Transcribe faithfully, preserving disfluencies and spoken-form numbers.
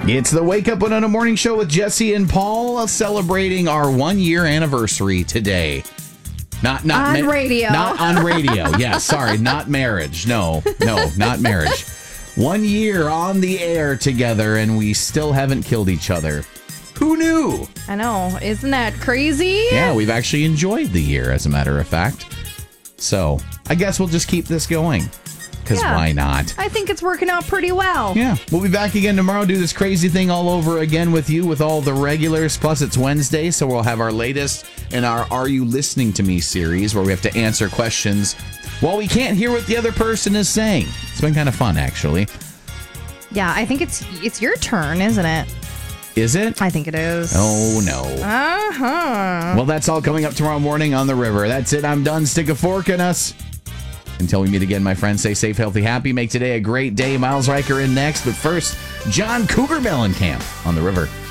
It's the Wake Up Winona Morning Show with Jesse and Paul, celebrating our one-year anniversary today. Not not on ma- radio. Not on radio. Yeah, sorry, not marriage. No, no, not marriage. One year on the air together, and we still haven't killed each other. Who knew? I know. Isn't that crazy? Yeah, we've actually enjoyed the year, as a matter of fact. So, I guess we'll just keep this going. Because Yeah. why not? I think it's working out pretty well. Yeah, we'll be back again tomorrow, do this crazy thing all over again with you, with all the regulars. Plus, it's Wednesday, so we'll have our latest in our Are You Listening to Me series, where we have to answer questions while we can't hear what the other person is saying. It's been kind of fun, actually. Yeah, I think it's it's your turn, isn't it? Is it? I think it is. Oh, no. Uh-huh. Well, that's all coming up tomorrow morning on The River. That's it. I'm done. Stick a fork in us. Until we meet again, my friends, stay safe, healthy, happy. Make today a great day. Miles Riker in next. But first, John Cougar Mellencamp on The River.